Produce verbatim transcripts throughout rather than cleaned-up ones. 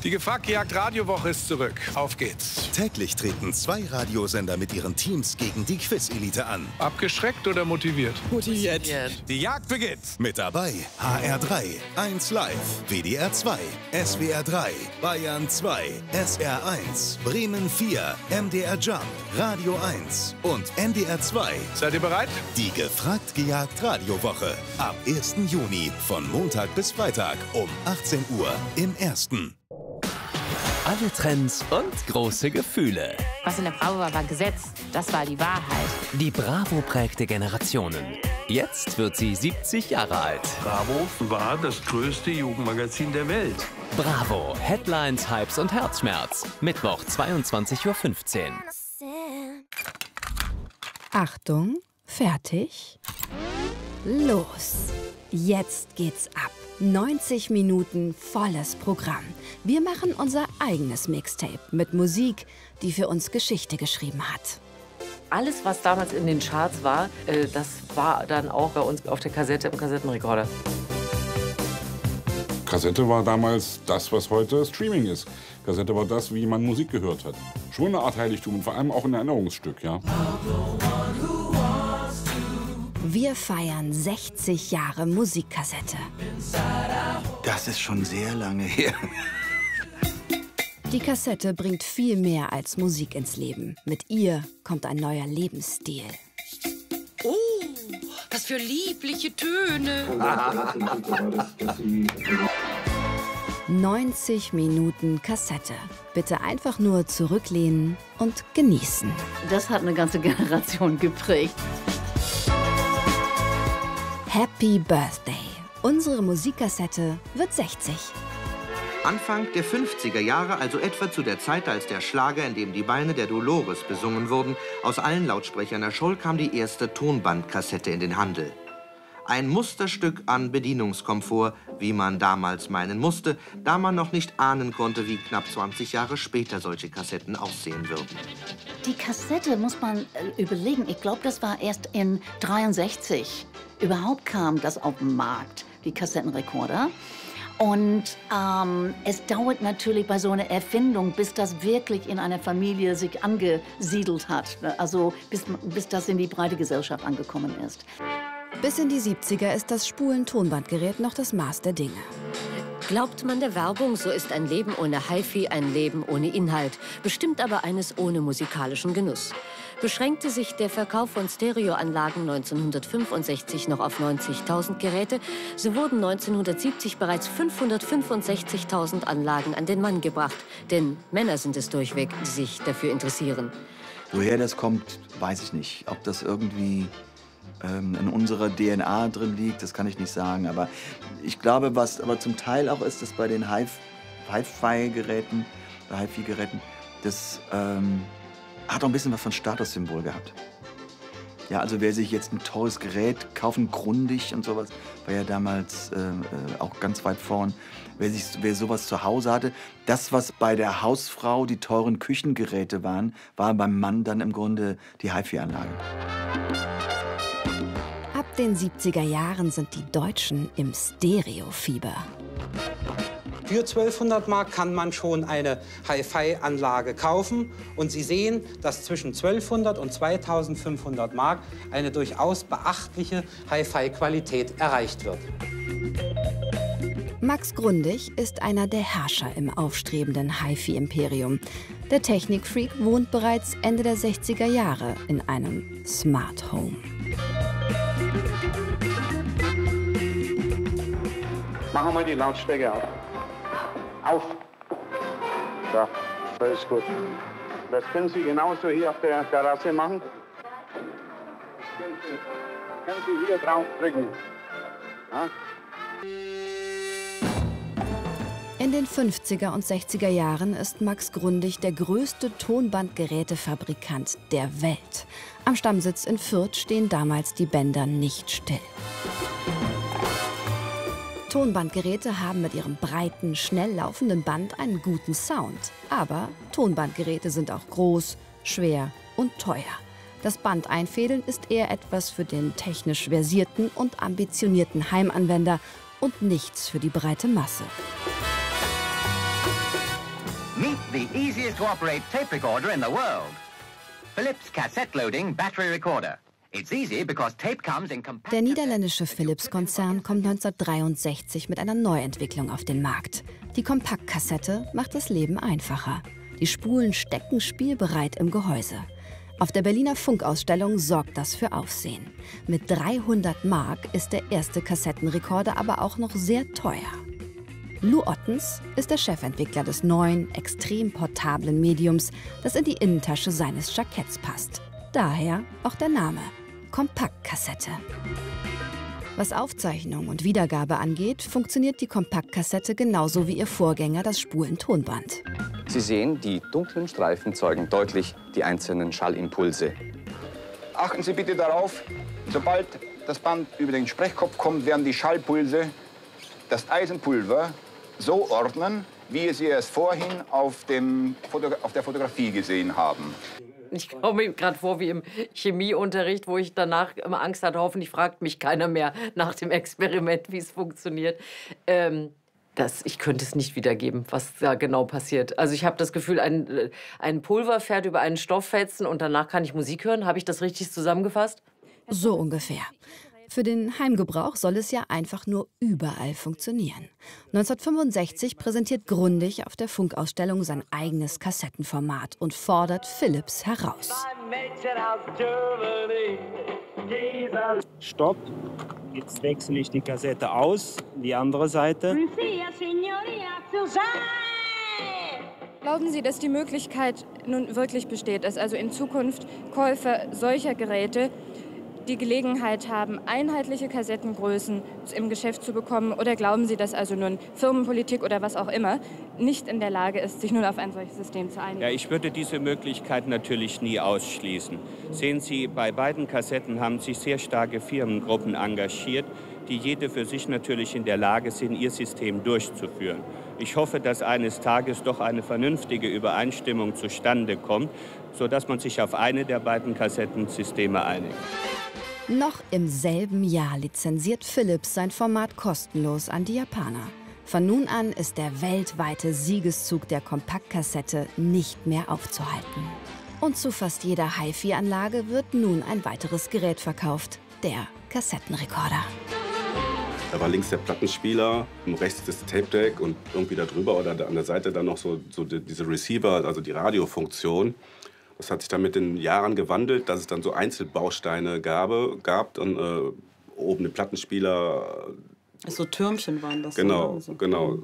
Die Gefragt-Gejagt-Radiowoche ist zurück. Auf geht's. Täglich treten zwei Radiosender mit ihren Teams gegen die Quiz-Elite an. Abgeschreckt oder motiviert? Motiviert. Die Jagd beginnt. Mit dabei H R drei, eins Live, W D R zwei, S W R drei, Bayern zwei, S R eins, Bremen vier, M D R Jump, Radio eins und N D R zwei. Seid ihr bereit? Die Gefragt-Gejagt-Radiowoche. Ab ersten Juni von Montag bis Freitag um achtzehn Uhr im Ersten. Alle Trends und große Gefühle. Was in der Bravo war, war Gesetz. Das war die Wahrheit. Die Bravo prägte Generationen. Jetzt wird sie siebzig Jahre alt. Bravo war das größte Jugendmagazin der Welt. Bravo. Headlines, Hypes und Herzschmerz. Mittwoch, zweiundzwanzig Uhr fünfzehn. Achtung, fertig, los. Jetzt geht's ab. neunzig Minuten volles Programm. Wir machen unser eigenes Mixtape mit Musik, die für uns Geschichte geschrieben hat. Alles, was damals in den Charts war, äh, das war dann auch bei uns auf der Kassette im Kassettenrekorder. Kassette war damals das, was heute Streaming ist. Kassette war das, wie man Musik gehört hat. Schon eine Art Heiligtum und vor allem auch ein Erinnerungsstück, ja. Wir feiern sechzig Jahre Musikkassette. Das ist schon sehr lange her. Die Kassette bringt viel mehr als Musik ins Leben. Mit ihr kommt ein neuer Lebensstil. Oh, was für liebliche Töne. neunzig Minuten Kassette. Bitte einfach nur zurücklehnen und genießen. Das hat eine ganze Generation geprägt. Happy Birthday. Unsere Musikkassette wird sechzig. Anfang der fünfziger Jahre, also etwa zu der Zeit, als der Schlager, in dem die Beine der Dolores besungen wurden, aus allen Lautsprechern erscholl, kam die erste Tonbandkassette in den Handel. Ein Musterstück an Bedienungskomfort, wie man damals meinen musste, da man noch nicht ahnen konnte, wie knapp zwanzig Jahre später solche Kassetten aussehen würden. Die Kassette muss man äh, überlegen. Ich glaube, das war erst in dreiundsechzig. Überhaupt kam das auf den Markt, die Kassettenrekorder. Und ähm, es dauert natürlich bei so einer Erfindung, bis das wirklich in einer Familie sich angesiedelt hat. Also bis, bis das in die breite Gesellschaft angekommen ist. Bis in die siebziger ist das Spulen-Tonbandgerät noch das Maß der Dinge. Glaubt man der Werbung, so ist ein Leben ohne Hi-Fi ein Leben ohne Inhalt, bestimmt aber eines ohne musikalischen Genuss. Beschränkte sich der Verkauf von Stereoanlagen neunzehnhundertfünfundsechzig noch auf neunzigtausend Geräte, so wurden neunzehnhundertsiebzig bereits fünfhundertfünfundsechzigtausend Anlagen an den Mann gebracht. Denn Männer sind es durchweg, die sich dafür interessieren. Woher das kommt, weiß ich nicht. Ob das irgendwie ähm, in unserer D N A drin liegt, das kann ich nicht sagen. Aber ich glaube, was aber zum Teil auch ist, dass bei den Hi-Fi-Geräten, bei Hi-Fi-Geräten, das ähm, hat auch ein bisschen was von Statussymbol gehabt. Ja, also wer sich jetzt ein teures Gerät kaufen, Grundig und sowas, war ja damals äh, auch ganz weit vorn. Wer, sich, wer sowas zu Hause hatte, das, was bei der Hausfrau die teuren Küchengeräte waren, war beim Mann dann im Grunde die Hi-Fi-Anlage. Ab den siebziger Jahren sind die Deutschen im Stereo-Fieber. Für zwölfhundert Mark kann man schon eine Hi-Fi-Anlage kaufen. Und Sie sehen, dass zwischen zwölfhundert und zweitausendfünfhundert Mark eine durchaus beachtliche Hi-Fi-Qualität erreicht wird. Max Grundig ist einer der Herrscher im aufstrebenden Hi-Fi-Imperium. Der Technikfreak wohnt bereits Ende der sechziger Jahre in einem Smart Home. Machen wir die Lautstärke auf. Auf. So, das ist gut. Das können Sie genauso hier auf der Terrasse machen. Können Sie, können Sie hier drauf drücken. Ja? In den fünfziger und sechziger Jahren ist Max Grundig der größte Tonbandgerätefabrikant der Welt. Am Stammsitz in Fürth stehen damals die Bänder nicht still. Tonbandgeräte haben mit ihrem breiten, schnell laufenden Band einen guten Sound. Aber Tonbandgeräte sind auch groß, schwer und teuer. Das Band einfädeln ist eher etwas für den technisch versierten und ambitionierten Heimanwender und nichts für die breite Masse. Meet the easiest to operate tape recorder in the world. Philips Cassette Loading Battery Recorder. It's easy because tape comes in compact. Der niederländische Philips-Konzern kommt neunzehnhundertdreiundsechzig mit einer Neuentwicklung auf den Markt. Die Kompaktkassette macht das Leben einfacher. Die Spulen stecken spielbereit im Gehäuse. Auf der Berliner Funkausstellung sorgt das für Aufsehen. Mit dreihundert Mark ist der erste Kassettenrekorder aber auch noch sehr teuer. Lou Ottens ist der Chefentwickler des neuen, extrem portablen Mediums, das in die Innentasche seines Jacketts passt. Daher auch der Name Kompaktkassette. Was Aufzeichnung und Wiedergabe angeht, funktioniert die Kompaktkassette genauso wie ihr Vorgänger, das Spulentonband. Sie sehen, die dunklen Streifen zeugen deutlich die einzelnen Schallimpulse. Achten Sie bitte darauf, sobald das Band über den Sprechkopf kommt, werden die Schallpulse das Eisenpulver so ordnen, wie Sie es vorhin auf, dem Foto auf der Fotografie gesehen haben. Ich komme mir gerade vor wie im Chemieunterricht, wo ich danach immer Angst hatte, hoffentlich fragt mich keiner mehr nach dem Experiment, wie es funktioniert. Ähm, das, ich könnte es nicht wiedergeben, was da genau passiert. Also ich habe das Gefühl, ein, ein Pulver fährt über einen Stofffetzen und danach kann ich Musik hören. Habe ich das richtig zusammengefasst? So ungefähr. Für den Heimgebrauch soll es ja einfach nur überall funktionieren. neunzehnhundertfünfundsechzig präsentiert Grundig auf der Funkausstellung sein eigenes Kassettenformat und fordert Philips heraus. Stopp. Jetzt wechsle ich die Kassette aus, die andere Seite. Glauben Sie, dass die Möglichkeit nun wirklich besteht, dass also in Zukunft Käufer solcher Geräte die Gelegenheit haben, einheitliche Kassettengrößen im Geschäft zu bekommen? Oder glauben Sie, dass also nun Firmenpolitik oder was auch immer nicht in der Lage ist, sich nun auf ein solches System zu einigen? Ja, ich würde diese Möglichkeit natürlich nie ausschließen. Sehen Sie, bei beiden Kassetten haben sich sehr starke Firmengruppen engagiert, die jede für sich natürlich in der Lage sind, ihr System durchzuführen. Ich hoffe, dass eines Tages doch eine vernünftige Übereinstimmung zustande kommt, sodass man sich auf eine der beiden Kassettensysteme einigt. Noch im selben Jahr lizenziert Philips sein Format kostenlos an die Japaner. Von nun an ist der weltweite Siegeszug der Kompaktkassette nicht mehr aufzuhalten. Und zu fast jeder Hi-Fi-Anlage wird nun ein weiteres Gerät verkauft, der Kassettenrekorder. Da war links der Plattenspieler, rechts das Tape-Deck und irgendwie da drüber oder an der Seite dann noch so, so die, diese Receiver, also die Radiofunktion. Das hat sich dann mit den Jahren gewandelt, dass es dann so Einzelbausteine gab, gab und äh, oben den Plattenspieler. So Türmchen waren das. Genau, oder? So. genau.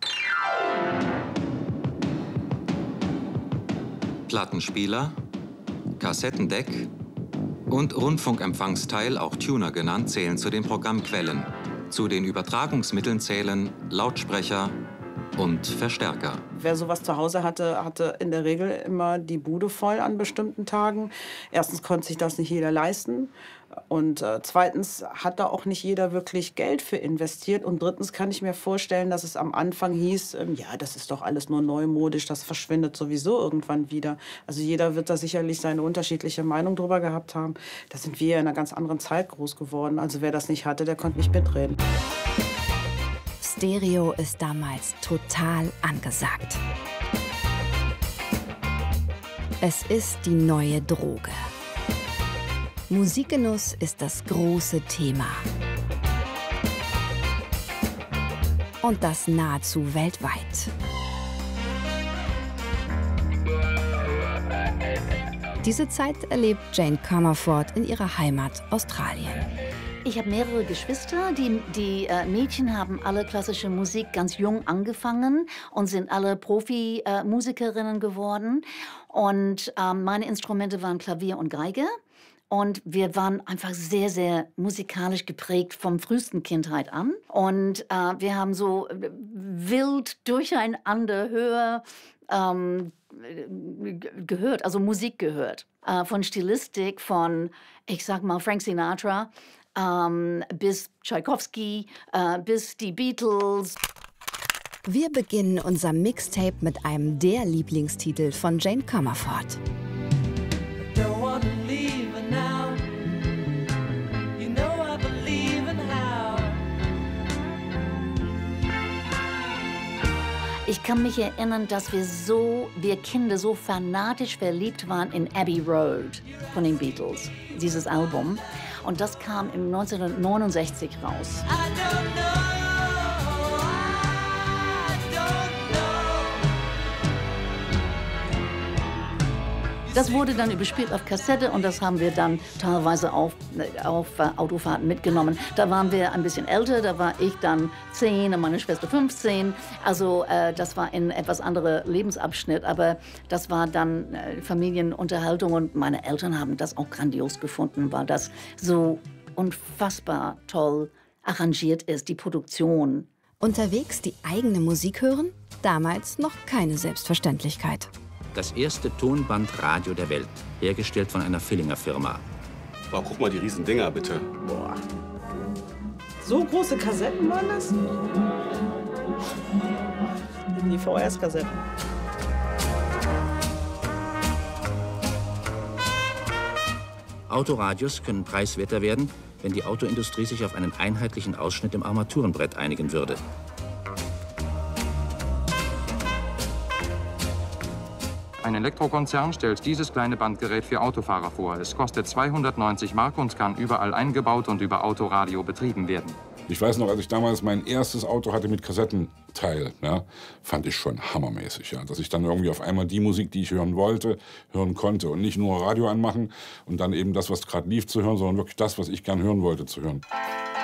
Plattenspieler, Kassettendeck und Rundfunkempfangsteil, auch Tuner genannt, zählen zu den Programmquellen. Zu den Übertragungsmitteln zählen Lautsprecher und Verstärker. Wer sowas zu Hause hatte, hatte in der Regel immer die Bude voll an bestimmten Tagen. Erstens konnte sich das nicht jeder leisten. Und äh, zweitens hat da auch nicht jeder wirklich Geld für investiert. Und drittens kann ich mir vorstellen, dass es am Anfang hieß, ähm, ja, das ist doch alles nur neumodisch, das verschwindet sowieso irgendwann wieder. Also jeder wird da sicherlich seine unterschiedliche Meinung drüber gehabt haben. Da sind wir in einer ganz anderen Zeit groß geworden. Also wer das nicht hatte, der konnte nicht mitreden. Stereo ist damals total angesagt. Es ist die neue Droge. Musikgenuss ist das große Thema. Und das nahezu weltweit. Diese Zeit erlebt Jane Comerford in ihrer Heimat Australien. Ich habe mehrere Geschwister. Die, die äh, Mädchen haben alle klassische Musik ganz jung angefangen und sind alle Profi-Musikerinnen äh, geworden. Und ähm, meine Instrumente waren Klavier und Geige. Und wir waren einfach sehr, sehr musikalisch geprägt vom frühesten Kindheit an. Und äh, wir haben so wild durcheinander höher ähm, gehört, also Musik gehört. Äh, von Stilistik, von, ich sag mal, Frank Sinatra, ähm, bis Tchaikovsky, äh, bis die Beatles. Wir beginnen unser Mixtape mit einem der Lieblingstitel von Jane Comerford. Ich kann mich erinnern, dass wir so, wir Kinder so fanatisch verliebt waren in Abbey Road von den Beatles, dieses Album. Und das kam im neunzehnhundertneunundsechzig raus. Das wurde dann überspielt auf Kassette und das haben wir dann teilweise auf, auf uh, Autofahrten mitgenommen. Da waren wir ein bisschen älter, da war ich dann zehn und meine Schwester fünfzehn. Also uh, das war ein etwas anderer Lebensabschnitt, aber das war dann uh, Familienunterhaltung und meine Eltern haben das auch grandios gefunden, weil das so unfassbar toll arrangiert ist, die Produktion. Unterwegs die eigene Musik hören? Damals noch keine Selbstverständlichkeit. Das erste Tonbandradio der Welt, hergestellt von einer Villinger Firma. Boah, guck mal die riesen Dinger, bitte. Boah. So große Kassetten waren das? Die V H S-Kassetten. Autoradios können preiswerter werden, wenn die Autoindustrie sich auf einen einheitlichen Ausschnitt im Armaturenbrett einigen würde. Ein Elektrokonzern stellt dieses kleine Bandgerät für Autofahrer vor. Es kostet zweihundertneunzig Mark und kann überall eingebaut und über Autoradio betrieben werden. Ich weiß noch, als ich damals mein erstes Auto hatte mit Kassettenteil, ja, fand ich schon hammermäßig. Ja, dass ich dann irgendwie auf einmal die Musik, die ich hören wollte, hören konnte. Und nicht nur Radio anmachen und dann eben das, was gerade lief, zu hören, sondern wirklich das, was ich gern hören wollte, zu hören.